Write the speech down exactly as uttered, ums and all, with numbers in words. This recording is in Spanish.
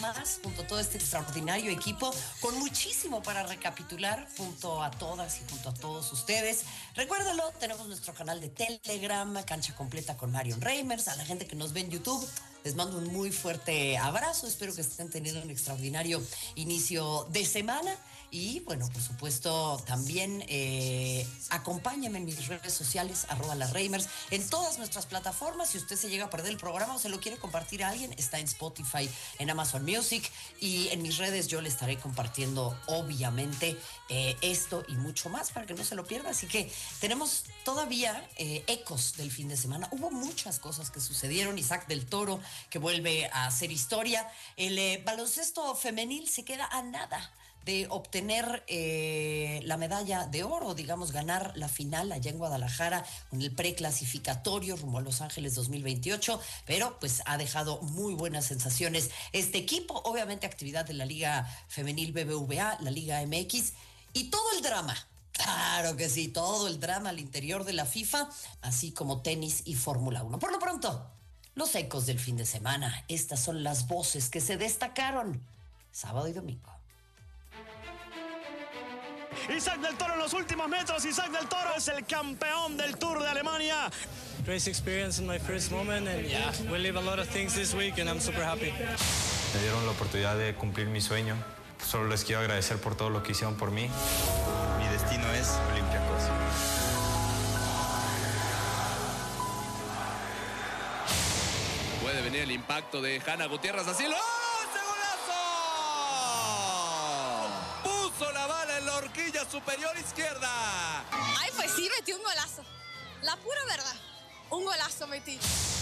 más junto a todo este extraordinario equipo, con muchísimo para recapitular junto a todas y junto a todos ustedes. Recuérdalo, tenemos nuestro canal de Telegram, Cancha Completa con Marion Reimers. A la gente que nos ve en YouTube, les mando un muy fuerte abrazo. Espero que estén teniendo un extraordinario inicio de semana. Y bueno, por supuesto, también eh, acompáñenme en mis redes sociales, arroba las Reimers, en todas nuestras plataformas. Si usted se llega a perder el programa o se lo quiere compartir a alguien, está en Spotify, en Amazon Music, y en mis redes yo le estaré compartiendo, obviamente, eh, esto y mucho más para que no se lo pierda. Así que tenemos todavía eh, ecos del fin de semana. Hubo muchas cosas que sucedieron. Isaac del Toro, que vuelve a hacer historia. El eh, baloncesto femenil se queda a nada de obtener eh, la medalla de oro, digamos, ganar la final allá en Guadalajara con el preclasificatorio rumbo a Los Ángeles dos mil veintiocho, pero pues ha dejado muy buenas sensaciones este equipo. Obviamente actividad de la Liga Femenil B B V A, la Liga M X y todo el drama. Claro que sí, todo el drama al interior de la FIFA, así como tenis y Fórmula uno. Por lo pronto, los ecos del fin de semana. Estas son las voces que se destacaron sábado y domingo. Isaac del Toro en los últimos metros. Isaac del Toro es el campeón del Tour de Alemania. Great experience in my first moment, and yeah, we live a lot of things this week, and I'm super happy. Me dieron la oportunidad de cumplir mi sueño. Solo les quiero agradecer por todo lo que hicieron por mí. Mi destino es Olympiacos. Puede venir el impacto de Hanna Gutiérrez así. ¡Oh! Horquilla superior izquierda. Ay, pues sí, metí un golazo. La pura verdad. Un golazo metí.